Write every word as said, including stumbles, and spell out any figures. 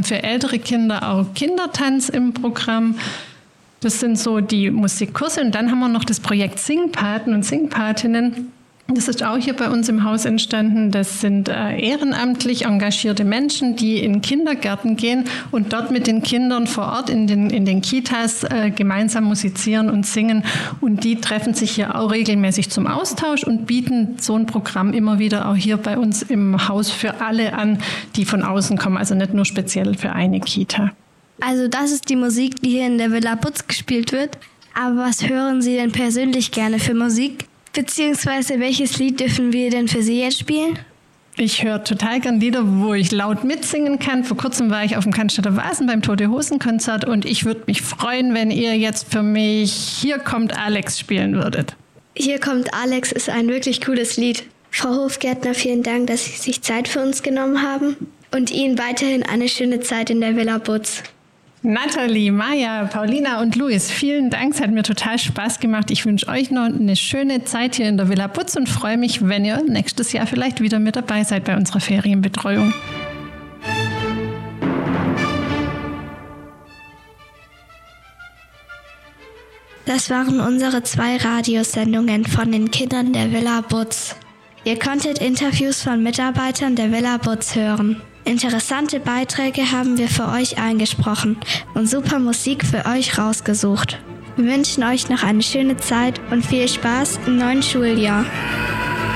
haben für ältere Kinder auch Kindertanz im Programm. Das sind so die Musikkurse. Und dann haben wir noch das Projekt Singpaten und Singpatinnen. Das ist auch hier bei uns im Haus entstanden. Das sind äh, ehrenamtlich engagierte Menschen, die in Kindergärten gehen und dort mit den Kindern vor Ort in den, in den Kitas äh, gemeinsam musizieren und singen. Und die treffen sich hier auch regelmäßig zum Austausch und bieten so ein Programm immer wieder auch hier bei uns im Haus für alle an, die von außen kommen. Also nicht nur speziell für eine Kita. Also das ist die Musik, die hier in der Villa Butz gespielt wird. Aber was hören Sie denn persönlich gerne für Musik? Beziehungsweise welches Lied dürfen wir denn für Sie jetzt spielen? Ich höre total gern Lieder, wo ich laut mitsingen kann. Vor kurzem war ich auf dem Cannstatter Wasen beim Tote-Hosen-Konzert und ich würde mich freuen, wenn ihr jetzt für mich Hier kommt Alex spielen würdet. Hier kommt Alex ist ein wirklich cooles Lied. Frau Hofgärtner, vielen Dank, dass Sie sich Zeit für uns genommen haben und Ihnen weiterhin eine schöne Zeit in der Villa Butz. Nathalie, Maja, Paulina und Luis, vielen Dank. Es hat mir total Spaß gemacht. Ich wünsche euch noch eine schöne Zeit hier in der Villa Butz und freue mich, wenn ihr nächstes Jahr vielleicht wieder mit dabei seid bei unserer Ferienbetreuung. Das waren unsere zwei Radiosendungen von den Kindern der Villa Butz. Ihr konntet Interviews von Mitarbeitern der Villa Butz hören. Interessante Beiträge haben wir für euch eingesprochen und super Musik für euch rausgesucht. Wir wünschen euch noch eine schöne Zeit und viel Spaß im neuen Schuljahr.